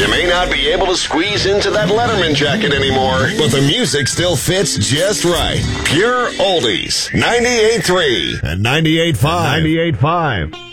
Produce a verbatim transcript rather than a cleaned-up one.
You may not be able to squeeze into that Letterman jacket anymore, but the music still fits just right. Pure Oldies. ninety-eight point three and ninety-eight point five. ninety-eight point five.